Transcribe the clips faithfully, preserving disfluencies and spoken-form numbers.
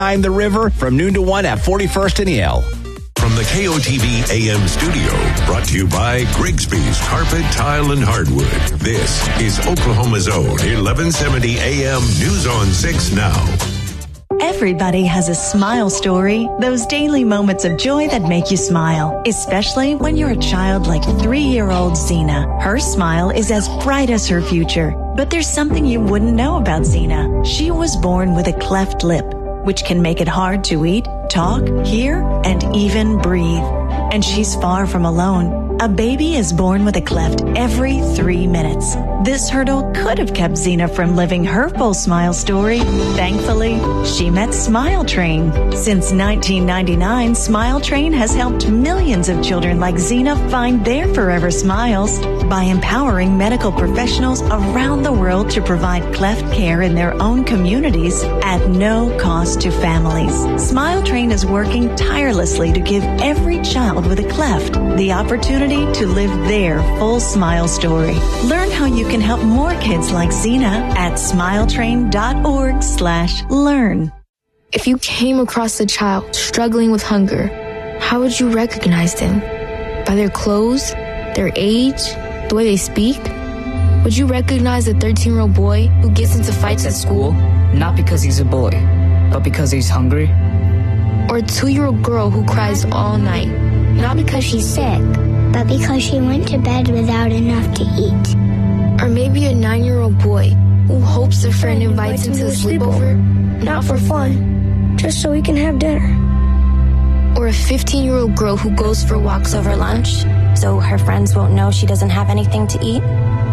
The river from noon to one at forty-first and Yale. From the K O T V A M studio, brought to you by Grigsby's Carpet, Tile, and Hardwood. This is Oklahoma's own eleven seventy A M News on six Now. Everybody has a smile story, those daily moments of joy that make you smile, especially when you're a child like three-year-old Zena. Her smile is as bright as her future, but there's something you wouldn't know about Zena. She was born with a cleft lip, which can make it hard to eat, talk, hear, and even breathe. And she's far from alone. A baby is born with a cleft every three minutes. This hurdle could have kept Zena from living her full smile story. Thankfully, she met Smile Train. Since nineteen ninety-nine, Smile Train has helped millions of children like Zena find their forever smiles by empowering medical professionals around the world to provide cleft care in their own communities at no cost to families. Smile Train is working tirelessly to give every child with a cleft the opportunity to live their full smile story. Learn how you can help more kids like Zena at smiletrain.org slash learn. If you came across a child struggling with hunger, how would you recognize them? By their clothes, their age, the way they speak? Would you recognize a thirteen-year-old boy who gets into fights at school? Not because he's a boy, but because he's hungry? Or a two-year-old girl who cries all night? Not because she's sick, but because she went to bed without enough to eat. Or maybe a nine-year-old boy who hopes a friend invites him to a sleepover, not for fun, just so he can have dinner. Or a fifteen-year-old girl who goes for walks over lunch, so her friends won't know she doesn't have anything to eat.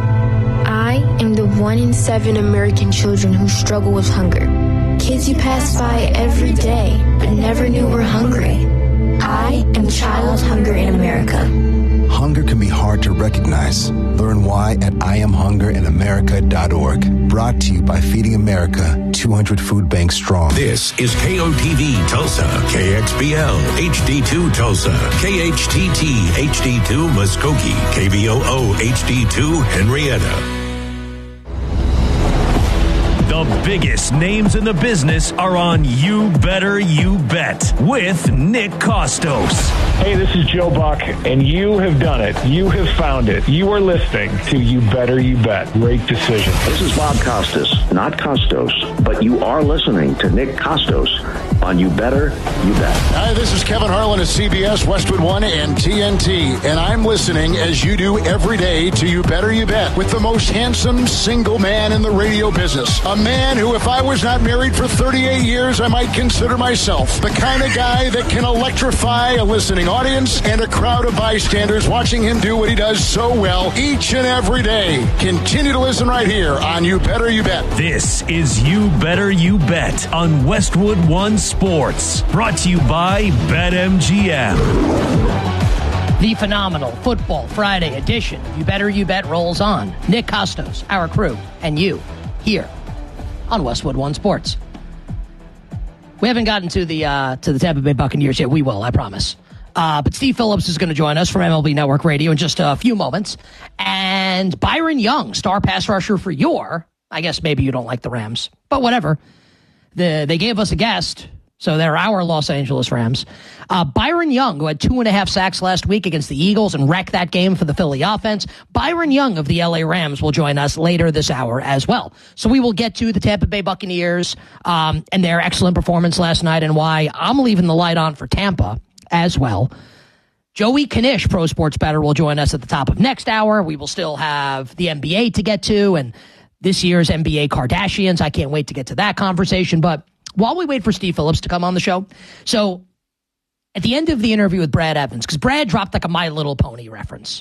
I am the one in seven American children who struggle with hunger. Kids you pass by every day, but never knew were hungry. I am Child Hunger in America. Hunger can be hard to recognize. Learn why at I am hunger in america dot org. Brought to you by Feeding America, two hundred food banks strong. This is K O T V Tulsa, K X B L, H D two Tulsa, K H T T, H D two Muskogee, K V O O, H D two Henrietta. The biggest names in the business are on You Better You Bet with Nick Kostos. Hey, this is Joe Buck, and you have done it. You have found it. You are listening to You Better You Bet. Great decision. This is Bob Costas, not Costos, but you are listening to Nick Kostos on You Better You Bet. Hi, this is Kevin Harlan at C B S, Westwood One, and T N T, and I'm listening as you do every day to You Better You Bet with the most handsome single man in the radio business. A man who, if I was not married for thirty-eight years, I might consider myself the kind of guy that can electrify a listening audience and a crowd of bystanders watching him do what he does so well each and every day. Continue to listen right here on You Better You Bet. This is You Better You Bet on Westwood One Sports, brought to you by BetMGM. The phenomenal Football Friday edition of You Better You Bet rolls on. Nick Kostos, our crew, and you here on Westwood One Sports. We haven't gotten to the uh, to the Tampa Bay Buccaneers yet. We will, I promise. Uh, but Steve Phillips is going to join us from M L B Network Radio in just a few moments. And Byron Young, star pass rusher for your, I guess maybe you don't like the Rams, but whatever. The, they gave us a guest, so they're our Los Angeles Rams. Uh, Byron Young, who had two and a half sacks last week against the Eagles and wrecked that game for the Philly offense. Byron Young of the L A Rams will join us later this hour as well. So we will get to the Tampa Bay Buccaneers um, and their excellent performance last night and why I'm leaving the light on for Tampa as well. Joey Knish, Pro Sports Bettor, will join us at the top of next hour. We will still have the N B A to get to and this year's N B A Kardashians. I can't wait to get to that conversation. But while we wait for Steve Phillips to come on the show, so at the end of the interview with Brad Evans, because Brad dropped like a My Little Pony reference,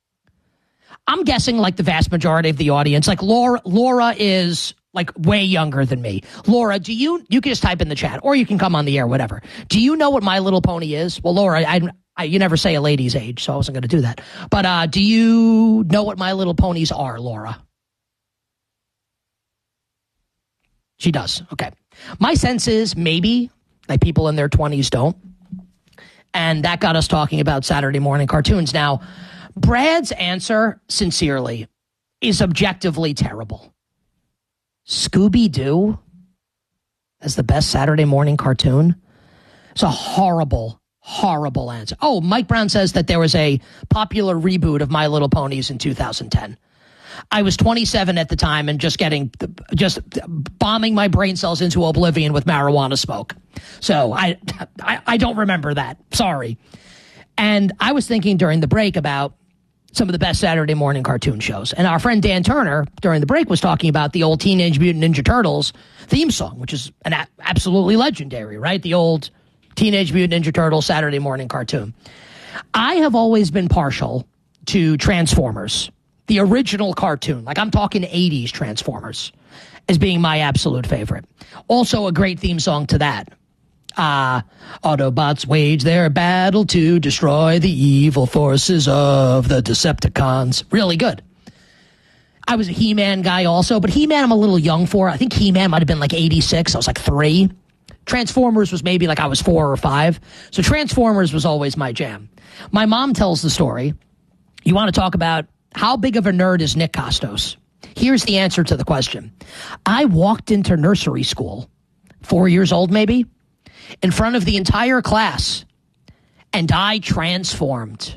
I'm guessing like the vast majority of the audience, like Laura, Laura is like way younger than me. Laura, do you, you can just type in the chat or you can come on the air, whatever. Do you know what My Little Pony is? Well, Laura, I, I you never say a lady's age, so I wasn't going to do that. But uh, do you know what My Little Ponies are, Laura? She does. Okay. My sense is maybe like people in their twenties don't. And that got us talking about Saturday morning cartoons. Now, Brad's answer, sincerely, is objectively terrible. Scooby-Doo? as the best Saturday morning cartoon? It's a horrible, horrible answer. Oh, Mike Brown says that there was a popular reboot of My Little Ponies in two thousand ten. I was twenty-seven at the time and just getting, just bombing my brain cells into oblivion with marijuana smoke. So I, I, I don't remember that. Sorry. And I was thinking during the break about some of the best Saturday morning cartoon shows. And our friend Dan Turner, during the break, was talking about the old Teenage Mutant Ninja Turtles theme song, which is an a- absolutely legendary, right? The old Teenage Mutant Ninja Turtles Saturday morning cartoon. I have always been partial to Transformers, the original cartoon. Like, I'm talking eighties Transformers as being my absolute favorite. Also a great theme song to that. Uh, Autobots wage their battle to destroy the evil forces of the Decepticons. Really good. I was a He-Man guy also, but He-Man I'm a little young for. I think He-Man might have been like eighty-six. I was like three. Transformers was maybe like I was four or five. So Transformers was always my jam. My mom tells the story. You want to talk about how big of a nerd is Nick Costos? Here's the answer to the question. I walked into nursery school, four years old maybe, in front of the entire class, and I transformed.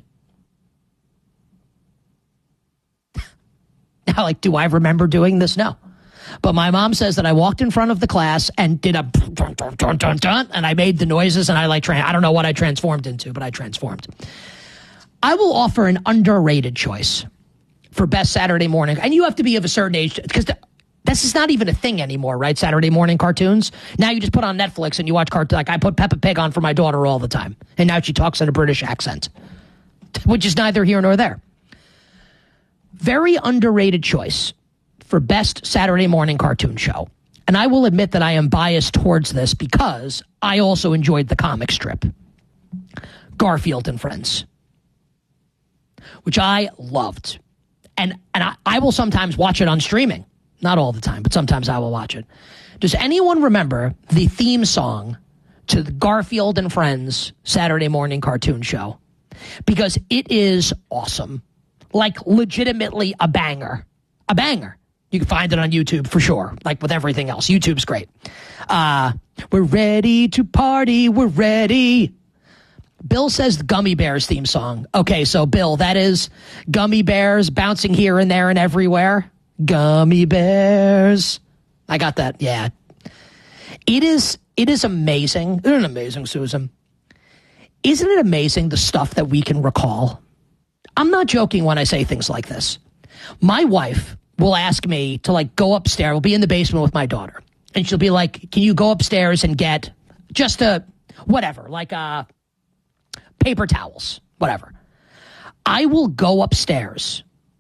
Now, like, do I remember doing this? No. But my mom says that I walked in front of the class and did a dun, dun, dun, dun, dun, and I made the noises, and I like, tra- I don't know what I transformed into, but I transformed. I will offer an underrated choice for best Saturday morning, and you have to be of a certain age, because this is not even a thing anymore, right? Saturday morning cartoons. Now you just put on Netflix and you watch cartoons. Like, I put Peppa Pig on for my daughter all the time, and now she talks in a British accent, which is neither here nor there. Very underrated choice for best Saturday morning cartoon show. And I will admit that I am biased towards this because I also enjoyed the comic strip, Garfield and Friends, which I loved. And and I, I will sometimes watch it on streaming. Not all the time, but sometimes I will watch it. Does anyone remember the theme song to the Garfield and Friends Saturday morning cartoon show? Because it is awesome. Like, legitimately a banger. A banger. You can find it on YouTube for sure, like with everything else. YouTube's great. Uh, we're ready to party. We're ready. Bill says the Gummy Bears theme song. Okay, so Bill, that is Gummy Bears bouncing here and there and everywhere. Gummy Bears. I got that. Yeah. It is, it is amazing. Isn't it amazing, Susan? Isn't it amazing the stuff that we can recall? I'm not joking when I say things like this. My wife will ask me to, like, go upstairs. We'll be in the basement with my daughter. And she'll be like, can you go upstairs and get just a, whatever, like a paper towels, whatever. I will go upstairs.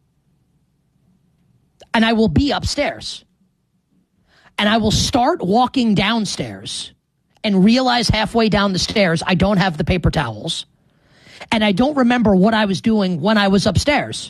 And I will be upstairs. And I will start walking downstairs and realize halfway down the stairs I don't have the paper towels. And I don't remember what I was doing when I was upstairs.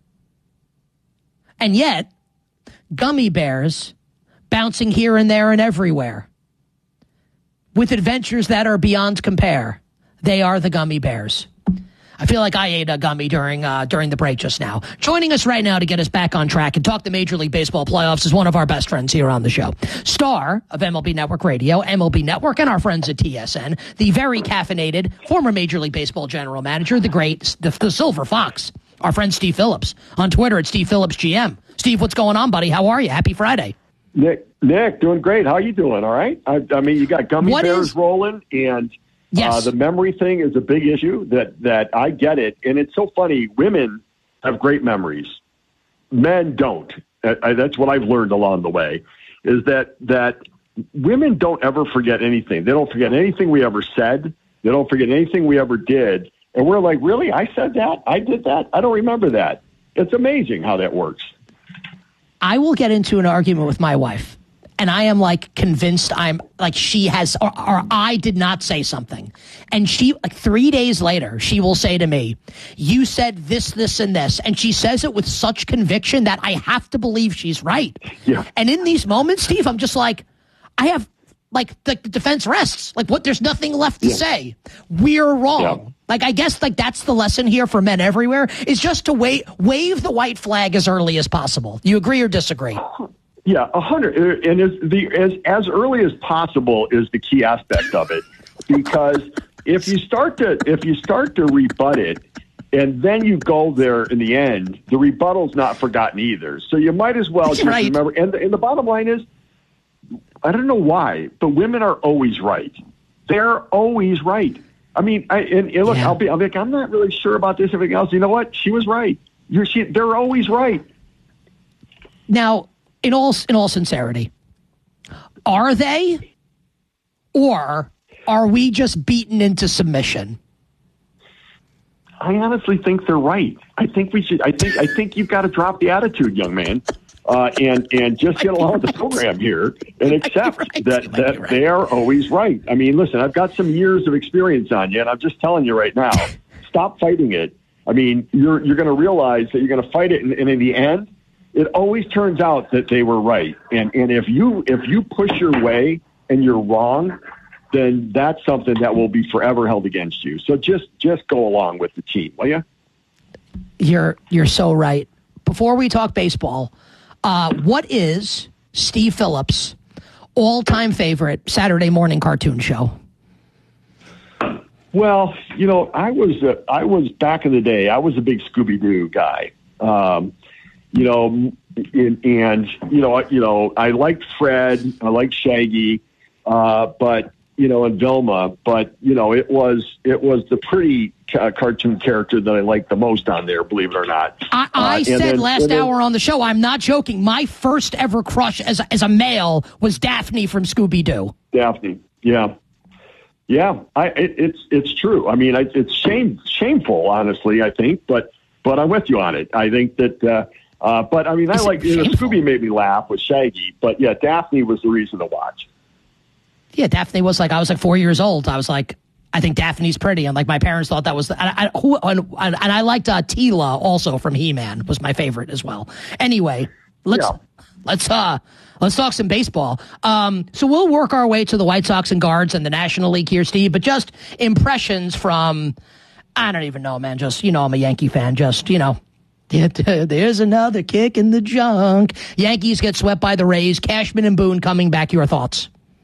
And yet, Gummy Bears bouncing here and there and everywhere with adventures that are beyond compare. They are the Gummy Bears. I feel like I ate a gummy during uh, during the break just now. Joining us right now to get us back on track and talk the Major League Baseball playoffs is one of our best friends here on the show. Star of M L B Network Radio, M L B Network, and our friends at T S N, the very caffeinated former Major League Baseball general manager, the great, the, the Silver Fox, our friend Steve Phillips. On Twitter at Steve Phillips G M. Steve, what's going on, buddy? How are you? Happy Friday. Nick, Nick, doing great. How you doing? All right? I, I mean, you got Gummy what Bears is- rolling, and Yes. Uh, the memory thing is a big issue that, that I get it. And it's so funny. Women have great memories. Men don't. I, that's what I've learned along the way is that, that women don't ever forget anything. They don't forget anything we ever said. They don't forget anything we ever did. And we're like, really? I said that? I did that? I don't remember that. It's amazing how that works. I will get into an argument with my wife. And I am, like, convinced I'm, like, she has, or, or I did not say something. And she, like, three days later, she will say to me, you said this, this, and this. And she says it with such conviction that I have to believe she's right. Yeah. And in these moments, Steve, I'm just like, I have, like, the, the defense rests. Like, what? There's nothing left to yeah. say. We're wrong. Yeah. Like, I guess, like, that's the lesson here for men everywhere, is just to wait, wave the white flag as early as possible. You agree or disagree? Yeah, a hundred, and as the as as early as possible is the key aspect of it, because if you start to if you start to rebut it, and then you go there in the end, the rebuttal's not forgotten either. So you might as well just right. remember. And the, and the bottom line is, I don't know why, but women are always right. They're always right. I mean, I, and, and look, yeah. I'll be, I'll be like, I'm not really sure about this. Everything else, you know what? She was right. You're, she, they're always right. Now, in all in all sincerity, are they, or are we just beaten into submission? I honestly think they're right. I think we should. I think. I think you've got to drop the attitude, young man, uh, and and just get along with the program here and accept right. that that right. they are always right. I mean, listen, I've got some years of experience on you, and I'm just telling you right now, stop fighting it. I mean, you're you're going to realize that you're going to fight it, and, and in the end, it always turns out that they were right. And and if you if you push your way and you're wrong, then that's something that will be forever held against you. So just just go along with the team, will you? You're you're so right. Before we talk baseball, uh, what is Steve Phillips' all-time favorite Saturday morning cartoon show? Well, you know, I was uh, I was back in the day. I was a big Scooby-Doo guy. Um, you know, and, and you know, you know, I liked Fred. I liked Shaggy, uh, but. You know, and Velma, but you know, it was it was the pretty ca- cartoon character that I liked the most on there. Believe it or not, I, I uh, said then, last then, hour on the show. I'm not joking. My first ever crush as as a male was Daphne from Scooby Doo. Daphne, yeah, yeah. I it, it's it's true. I mean, I, it's shame shameful, honestly. I think, but but I'm with you on it. I think that. Uh, uh, but I mean, I like you know, Scooby made me laugh with Shaggy, but yeah, Daphne was the reason to watch. Yeah, Daphne was like, I was like four years old. I was like, I think Daphne's pretty. And like my parents thought that was, the, and, I, who, and, and I liked uh, Tila also from He-Man was my favorite as well. Anyway, let's, yeah. let's, uh, let's talk some baseball. Um, so we'll work our way to the White Sox and Guards and the National League here, Steve, but just impressions from, I don't even know, man. Just, you know, I'm a Yankee fan. Just, you know, there's another kick in the junk. Yankees get swept by the Rays. Cashman and Boone coming back. Your thoughts?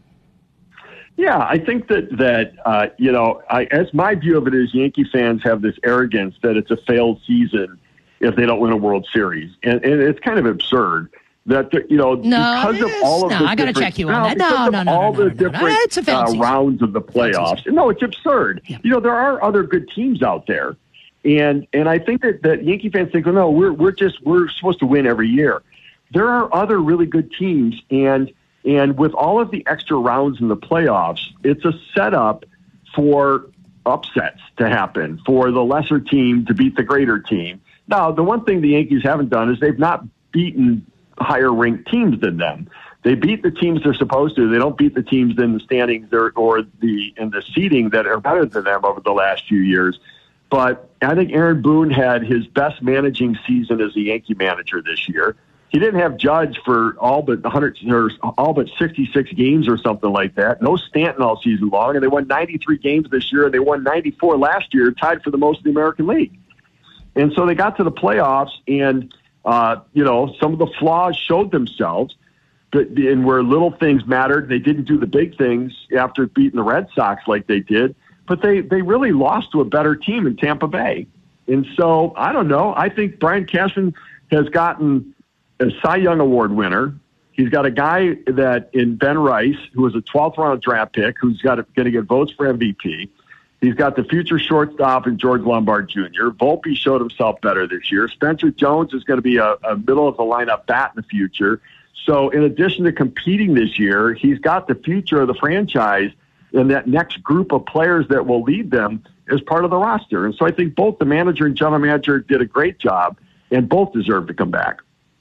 Yeah, I think that, that uh, you know, I, as my view of it is Yankee fans have this arrogance that it's a failed season if they don't win a World Series. And, and it's kind of absurd that, you know, no, because of all of no, the I gotta check you on that. No, no, no, all no, no, the no, no, different no. It's a failed uh, season. rounds of the playoffs. No, it's absurd. Yeah. You know, there are other good teams out there. And and I think that, that Yankee fans think, well, no, we're we're just we're supposed to win every year. There are other really good teams, and And with all of the extra rounds in the playoffs, it's a setup for upsets to happen, for the lesser team to beat the greater team. Now, the one thing the Yankees haven't done is they've not beaten higher-ranked teams than them. They beat the teams they're supposed to. They don't beat the teams in the standings or, or the in the seeding that are better than them over the last few years. But I think Aaron Boone had his best managing season as a Yankee manager this year. He didn't have Judge for all but one hundred or all but sixty-six games or something like that. No Stanton all season long, and they won ninety-three games this year, and they won ninety-four last year, tied for the most in the American League. And so they got to the playoffs, and uh, you know, some of the flaws showed themselves, but and where little things mattered, they didn't do the big things after beating the Red Sox like they did. But they they really lost to a better team in Tampa Bay. And so I don't know. I think Brian Cashman has gotten a Cy Young Award winner. He's got a guy that in Ben Rice, who was a twelfth round draft pick, who's got going to get votes for M V P. He's got the future shortstop in George Lombard Junior Volpe showed himself better this year. Spencer Jones is going to be a, a middle of the lineup bat in the future. So in addition to competing this year, he's got the future of the franchise and that next group of players that will lead them as part of the roster. And so I think both the manager and general manager did a great job, and both deserve to come back.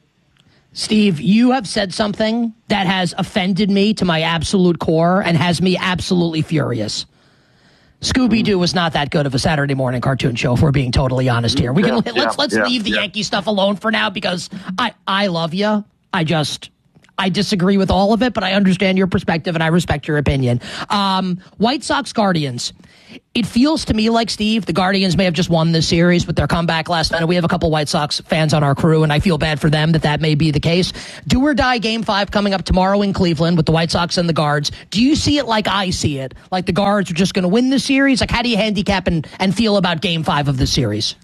Steve, you have said something that has offended me to my absolute core and has me absolutely furious. Scooby-Doo was not that good of a Saturday morning cartoon show, if we're being totally honest here. We can yeah, let's let's yeah, leave the yeah. Yankee stuff alone for now because I, I love you. I just I disagree with all of it, but I understand your perspective and I respect your opinion. Um, White Sox Guardians. It feels to me like, Steve, the Guardians may have just won this series with their comeback last night. We have a couple White Sox fans on our crew, and I feel bad for them that that may be the case. Do or die game five coming up tomorrow in Cleveland with the White Sox and the Guards. Do you see it like I see it? Like the Guards are just going to win the series? Like, how do you handicap and, and feel about game five of the series?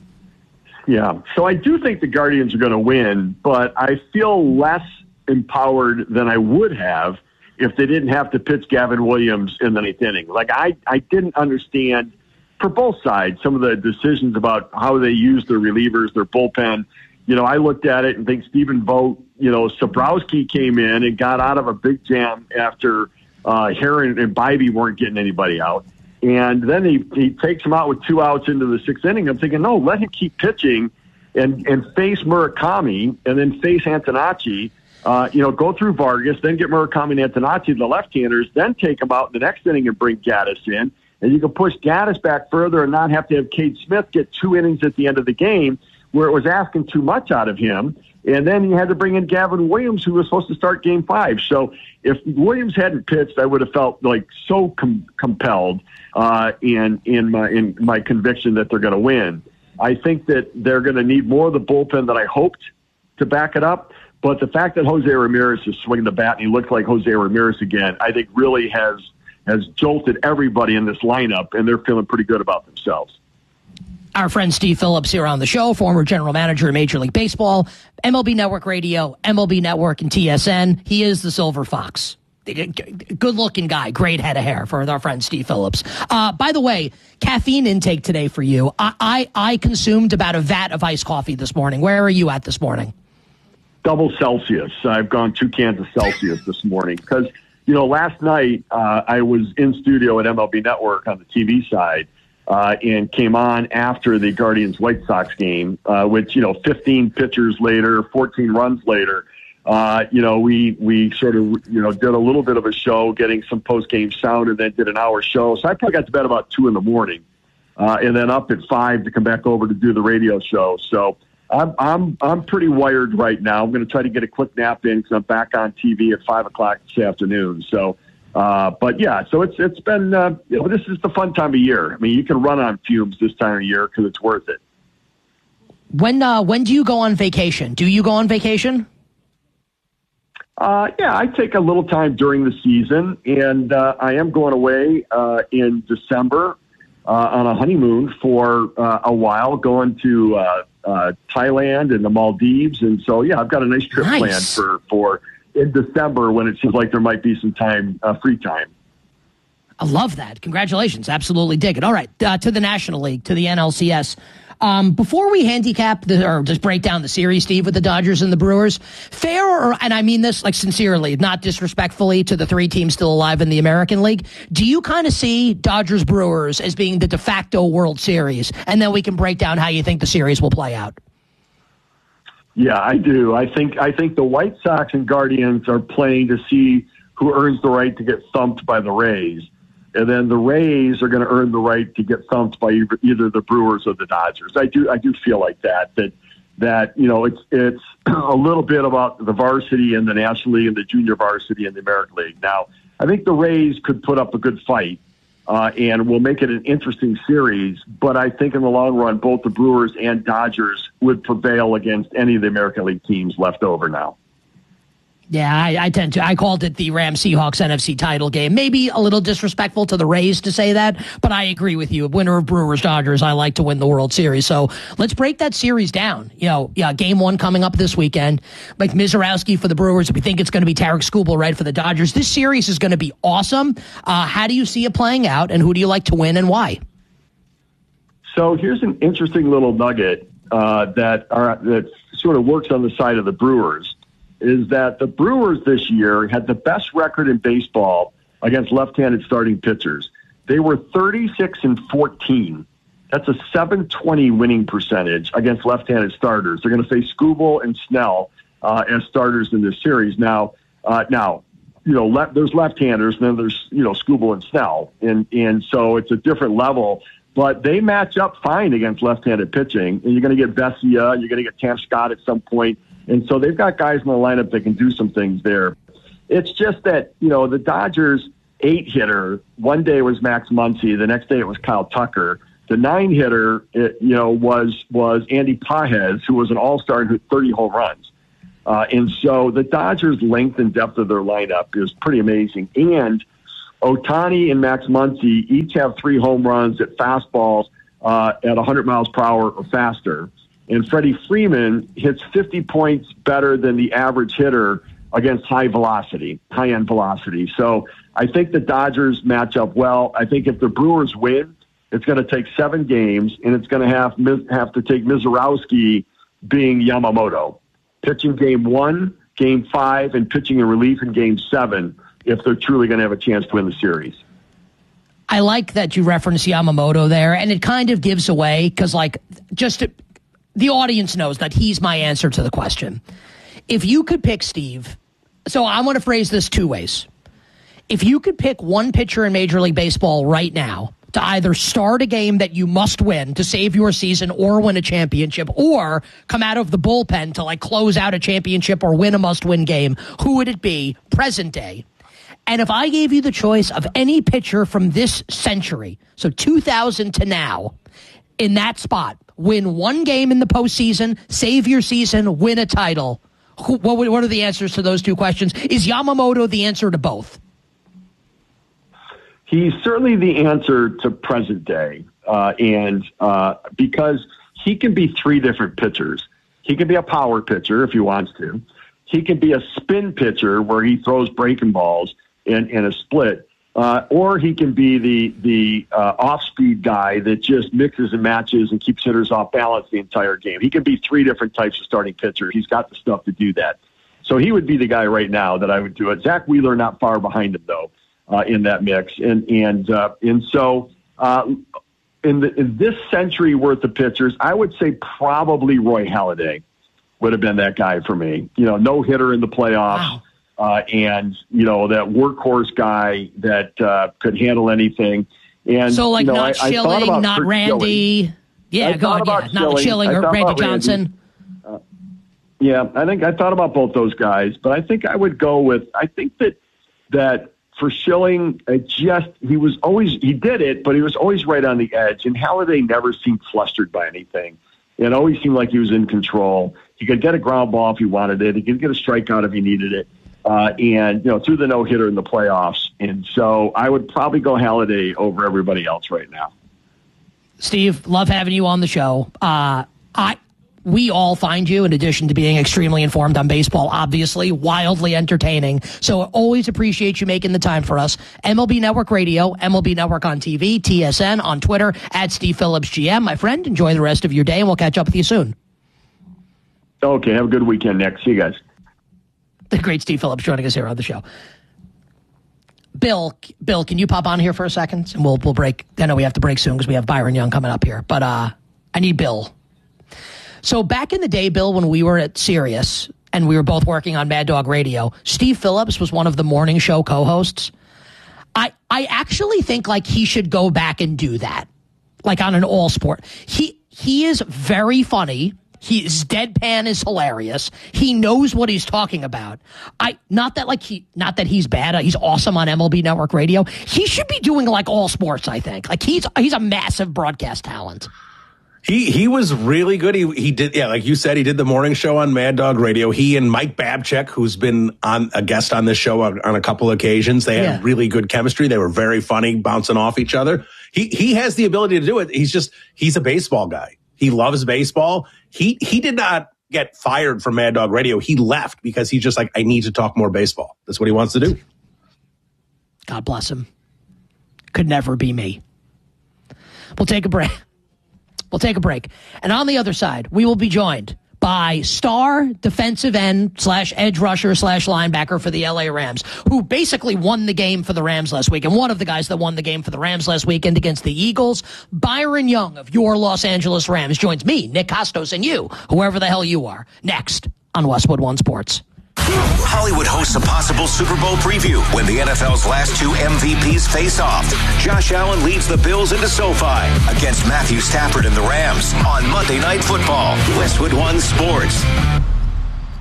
Yeah, so I do think the Guardians are going to win, but I feel less empowered than I would have if they didn't have to pitch Gavin Williams in the ninth inning. Like, I, I didn't understand, for both sides, some of the decisions about how they use their relievers, their bullpen. You know, I looked at it and think Stephen Vogt, you know, Sobrowski came in and got out of a big jam after uh, Heron and Bybee weren't getting anybody out. And then he, he takes him out with two outs into the sixth inning. I'm thinking, no, let him keep pitching and, and face Murakami and then face Antonacci. Uh, you know, go through Vargas, then get Murakami and Antonacci, the left-handers, then take them out in the next inning and bring Gaddis in. And you can push Gaddis back further and not have to have Cade Smith get two innings at the end of the game where it was asking too much out of him. And then you had to bring in Gavin Williams, who was supposed to start game five. So if Williams hadn't pitched, I would have felt like so com- compelled uh, in, in, my, in my conviction that they're going to win. I think that they're going to need more of the bullpen than I hoped to back it up. But the fact that Jose Ramirez is swinging the bat and he looks like Jose Ramirez again, I think really has has jolted everybody in this lineup, and they're feeling pretty good about themselves. Our friend Steve Phillips here on the show, former general manager of Major League Baseball, M L B Network Radio, M L B Network, and T S N. He is the Silver Fox. Good-looking guy, great head of hair for our friend Steve Phillips. Uh, by the way, caffeine intake today for you. I, I, I consumed about a vat of iced coffee this morning. Where are you at this morning? Double Celsius. I've gone two cans of Celsius this morning because, you know, last night uh, I was in studio at M L B Network on the T V side uh, and came on after the Guardians White Sox game, uh, which, you know, fifteen pitchers later, fourteen runs later, uh, you know, we, we sort of, you know, did a little bit of a show, getting some post-game sound, and then did an hour show. So I probably got to bed about two in the morning uh, and then up at five to come back over to do the radio show. So I'm I'm I'm pretty wired right now. I'm going to try to get a quick nap in because I'm back on T V at five o'clock this afternoon. So, uh, but yeah, so it's it's been uh, you know, this is the fun time of year. I mean, you can run on fumes this time of year because it's worth it. When uh, when do you go on vacation? Do you go on vacation? Uh, yeah, I take a little time during the season, and uh, I am going away uh, in December uh, on a honeymoon for uh, a while, going to uh, uh, Thailand and the Maldives. And so, yeah, I've got a nice trip nice. planned for, for in December when it seems like there might be some time, uh, free time. I love that. Congratulations. Absolutely dig it. All right, uh, to the National League, to the N L C S. Um, before we handicap the, or just break down the series, Steve, with the Dodgers and the Brewers, fair, or, and I mean this like sincerely, not disrespectfully to the three teams still alive in the American League, do you kind of see Dodgers Brewers as being the de facto World Series? And then we can break down how you think the series will play out. Yeah, I do. I think I think the White Sox and Guardians are playing to see who earns the right to get thumped by the Rays. And then the Rays are going to earn the right to get thumped by either the Brewers or the Dodgers. I do, I do feel like that. That, that you know, it's it's a little bit about the varsity and the National League and the junior varsity and the American League. Now, I think the Rays could put up a good fight uh, and will make it an interesting series. But I think in the long run, both the Brewers and Dodgers would prevail against any of the American League teams left over now. Yeah, I, I tend to. I called it the Rams Seahawks N F C title game. Maybe a little disrespectful to the Rays to say that, but I agree with you. Winner of Brewers Dodgers, I like to win the World Series. So let's break that series down. You know, yeah, game one coming up this weekend. Mike Mizorowski for the Brewers. We think it's going to be Tarek Skubal, right, for the Dodgers. This series is going to be awesome. Uh, how do you see it playing out, and who do you like to win, and why? So here's an interesting little nugget uh, that are, that sort of works on the side of the Brewers. Is that the Brewers this year had the best record in baseball against left-handed starting pitchers. They were thirty-six and fourteen. That's a seven twenty winning percentage against left-handed starters. They're going to face Skubal and Snell uh, as starters in this series. Now, uh, now, you know, le- there's left-handers, and then there's, you know, Skubal and Snell, and and so it's a different level. But they match up fine against left-handed pitching, and you're going to get Vesia, you're going to get Tam Scott at some point. And so they've got guys in the lineup that can do some things there. It's just that, you know, the Dodgers eight hitter, one day was Max Muncy, the next day it was Kyle Tucker. The nine hitter, it, you know, was was Andy Pages, who was an all-star and hit thirty home runs. Uh, and so the Dodgers' length and depth of their lineup is pretty amazing. And Ohtani and Max Muncy each have three home runs at fastballs uh, at one hundred miles per hour or faster. And Freddie Freeman hits fifty points better than the average hitter against high velocity, high-end velocity. So I think the Dodgers match up well. I think if the Brewers win, it's going to take seven games, and it's going to have have to take Mizorowski being Yamamoto, pitching game one, game five, and pitching in relief in game seven if they're truly going to have a chance to win the series. I like that you reference Yamamoto there, and it kind of gives away because, like, just to, the audience knows that he's my answer to the question. If you could pick, Steve, so I want to phrase this two ways. If you could pick one pitcher in Major League Baseball right now to either start a game that you must win to save your season or win a championship, or come out of the bullpen to like close out a championship or win a must-win game, who would it be present day? And if I gave you the choice of any pitcher from this century, so two thousand to now, in that spot, win one game in the postseason, save your season, win a title, who, what, what are the answers to those two questions? Is Yamamoto the answer to both? He's certainly the answer to present day, uh, and uh, because he can be three different pitchers. He can be a power pitcher if he wants to. He can be a spin pitcher where he throws breaking balls in, in a split, uh, or he can be the the uh, off-speed guy that just mixes and matches and keeps hitters off balance the entire game. He can be three different types of starting pitcher. He's got the stuff to do that. So he would be the guy right now that I would do it. Zach Wheeler not far behind him, though. Uh, in that mix, and and uh, and so uh, in, the, in this century worth of pitchers, I would say probably Roy Halladay would have been that guy for me. You know, no hitter in the playoffs, wow. uh, and you know that workhorse guy that uh, could handle anything. And so, like you know, not I, Schilling, I not Randy. Schilling. Yeah, go on. Yeah, not Schilling or Randy Johnson. Uh, yeah, I think I thought about both those guys, but I think I would go with. I think that that. For Schilling, it just he was always he did it, but he was always right on the edge. And Halladay never seemed flustered by anything. It always seemed like he was in control. He could get a ground ball if he wanted it. He could get a strikeout if he needed it. Uh, and you know, threw the no hitter in the playoffs. And so I would probably go Halladay over everybody else right now. Steve, love having you on the show. Uh, I. We all find you, in addition to being extremely informed on baseball, obviously, wildly entertaining. So always appreciate you making the time for us. M L B Network Radio, M L B Network on T V, T S N on Twitter, at Steve Phillips G M. My friend, enjoy the rest of your day, and we'll catch up with you soon. Okay, have a good weekend, Nick. See you guys. The great Steve Phillips joining us here on the show. Bill, Bill, can you pop on here for a second? And we'll we'll break. I know we have to break soon because we have Byron Young coming up here. But uh, I need Bill. So back in the day, Bill, when we were at Sirius and we were both working on Mad Dog Radio, Steve Phillips was one of the morning show co-hosts. I I actually think like he should go back and do that, like on an all sport. He he is very funny. His deadpan is hilarious. He knows what he's talking about. I not that like he not that he's bad. He's awesome on M L B Network Radio. He should be doing like all sports. I think like he's he's a massive broadcast talent. He he was really good. He he did yeah, like you said, he did the morning show on Mad Dog Radio. He and Mike Babchick, who's been on a guest on this show on, on a couple occasions, they Yeah. had really good chemistry. They were very funny, bouncing off each other. He he has the ability to do it. He's just he's a baseball guy. He loves baseball. He he did not get fired from Mad Dog Radio. He left because he's just like, I need to talk more baseball. That's what he wants to do. God bless him. Could never be me. We'll take a break. We'll take a break. And on the other side, we will be joined by star defensive end slash edge rusher slash linebacker for the L A Rams, who basically won the game for the Rams last week. And one of the guys that won the game for the Rams last weekend against the Eagles, Byron Young of your Los Angeles Rams, joins me, Nick Costos, and you, whoever the hell you are, next on Westwood One Sports. Hollywood hosts a possible Super Bowl preview when the N F L's last two M V Ps face off. Josh Allen leads the Bills into SoFi against Matthew Stafford and the Rams on Monday Night Football. Westwood One Sports.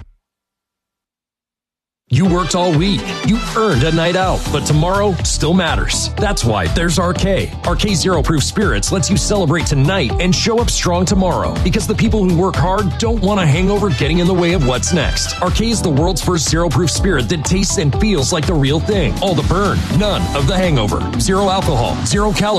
You worked all week. You earned a night out, but tomorrow still matters. That's why there's R K. R K Zero Proof Spirits lets you celebrate tonight and show up strong tomorrow, because the people who work hard don't want a hangover getting in the way of what's next. R K is the world's first zero proof spirit that tastes and feels like the real thing. All the burn, none of the hangover. Zero alcohol, zero calories.